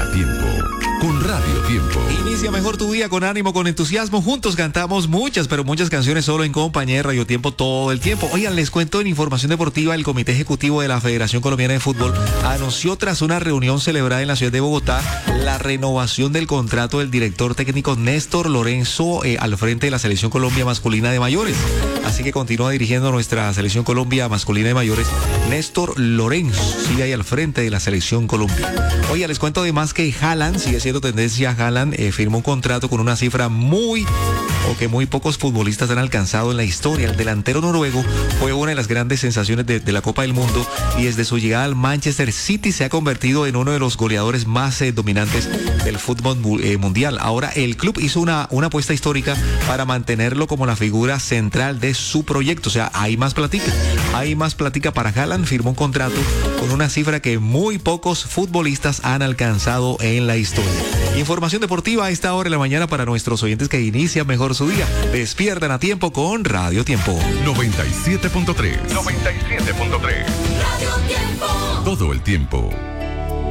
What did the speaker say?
tiempo, con Radio Tiempo. Inicia mejor tu día con ánimo, con entusiasmo. Juntos cantamos muchas, pero muchas canciones solo en compañía de Radio Tiempo todo el tiempo. Oigan, les cuento en información deportiva, el Comité Ejecutivo de la Federación Colombiana de Fútbol anunció tras una reunión celebrada en la ciudad de Bogotá la renovación del contrato del director técnico Néstor Lorenzo al frente de la Selección Colombia masculina de mayores. Así que continúa dirigiendo nuestra Selección Colombia masculina de mayores. Néstor Lorenzo sigue ahí al frente de la Selección Colombia. Oye, les cuento además que Haaland, sigue siendo tendencia. Haaland firmó un contrato con una cifra muy pocos futbolistas han alcanzado en la historia. El delantero noruego fue una de las grandes sensaciones de la Copa del Mundo y desde su llegada al Manchester City se ha convertido en uno de los goleadores más dominantes del fútbol mundial. Ahora el club hizo una apuesta histórica para mantenerlo como la figura central de su proyecto. O sea, hay más platica para Haaland. Firmó un contrato con una cifra que muy pocos futbolistas han alcanzado en la historia. Información deportiva a esta hora de la mañana para nuestros oyentes que inician mejor su día. Despiertan a tiempo con Radio Tiempo. 97.3. 97.3. Radio Tiempo. Todo el tiempo.